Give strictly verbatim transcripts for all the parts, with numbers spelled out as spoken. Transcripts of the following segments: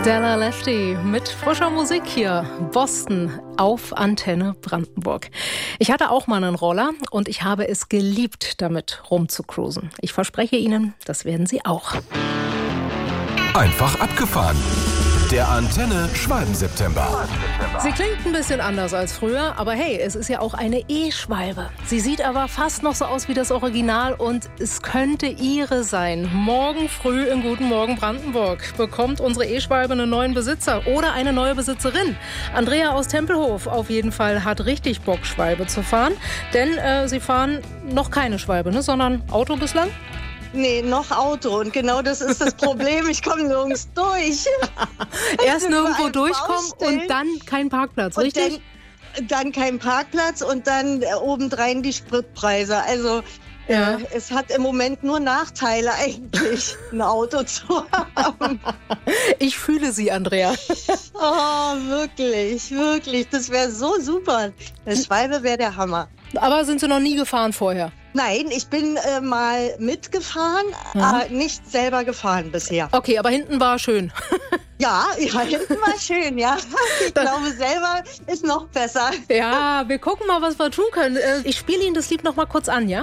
Della Lefty mit frischer Musik hier. Boston auf Antenne Brandenburg. Ich hatte auch mal einen Roller und ich habe es geliebt, damit rumzucruisen. Ich verspreche Ihnen, das werden Sie auch. Einfach abgefahren. Der Antenne Schwalben-September. Sie klingt ein bisschen anders als früher, aber hey, es ist ja auch eine E-Schwalbe. Sie sieht aber fast noch so aus wie das Original und es könnte Ihre sein. Morgen früh in Guten Morgen Brandenburg bekommt unsere E-Schwalbe einen neuen Besitzer oder eine neue Besitzerin. Andrea aus Tempelhof auf jeden Fall hat richtig Bock, Schwalbe zu fahren, denn äh, Sie fahren noch keine Schwalbe, ne, sondern Auto bislang? Nee, noch Auto. Und genau das ist das Problem. Ich komme nirgends durch. Erst nirgendwo durchkommen und dann kein Parkplatz, und richtig? Dann, dann kein Parkplatz und dann äh, obendrein die Spritpreise. Also Ja. äh, es hat im Moment nur Nachteile eigentlich, ein Auto zu haben. Ich fühle Sie, Andrea. Oh, wirklich, wirklich. Das wäre so super. Eine Schwalbe wäre der Hammer. Aber sind Sie noch nie gefahren vorher? Nein, ich bin äh, mal mitgefahren, Mhm. aber nicht selber gefahren bisher. Okay, aber hinten war schön. Ja, ja, hinten war schön, ja. Ich glaube, selber ist noch besser. Ja, wir gucken mal, was wir tun können. Äh, Ich spiele Ihnen das Lied noch mal kurz an, ja?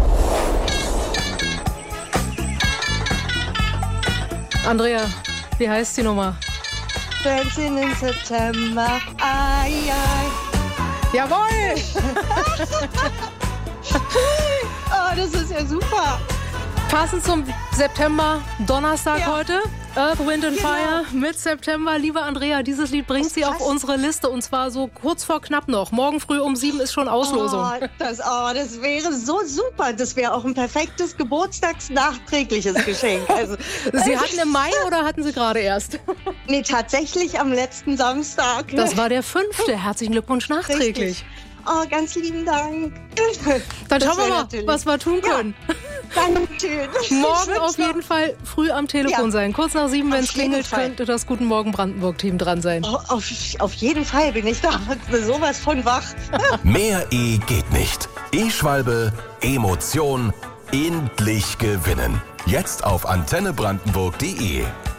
Andrea, wie heißt die Nummer? Dancing in September, ai, ai. Jawohl! Oh, das ist ja super. Passend zum September, Donnerstag Ja. heute. Earth, Wind and Genau. Fire mit September. Liebe Andrea, dieses Lied bringt Das Sie auf passt. unsere Liste und zwar so kurz vor knapp noch. Morgen früh um sieben ist schon Auslosung. Oh, das, oh, das wäre so super. Das wäre auch ein perfektes Geburtstagsnachträgliches Geschenk. Also, Sie hatten im Mai oder hatten Sie gerade erst? nee, tatsächlich am letzten Samstag. Das war der fünfte. Herzlichen Glückwunsch nachträglich. Richtig. Oh, ganz lieben Dank. Dann Das schauen wir wär mal, natürlich- was wir tun Ja. können. Dankeschön. Ich Morgen wünsch auf noch- jeden Fall früh am Telefon Ja. sein. Kurz nach sieben, wenn es Auf jeden klingelt, Fall. könnte das Guten Morgen Brandenburg-Team dran sein. Oh, auf, auf jeden Fall bin ich da sowas von wach. Mehr E geht nicht. E-Schwalbe, Emotion, endlich gewinnen. Jetzt auf antenne brandenburg punkt de.